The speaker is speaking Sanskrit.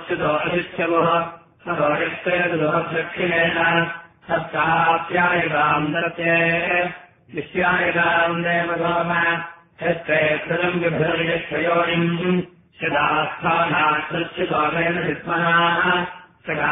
च्युतो अशिष्यवः सरोयक्तेन सप्ताप्यायिकाम् दत्ते विश्यायिकाम् देवगोम यत्ते कृतम् विभर्यक्षयोनिम् यदास्थानात् प्रच्युतोमेन विद्मनाः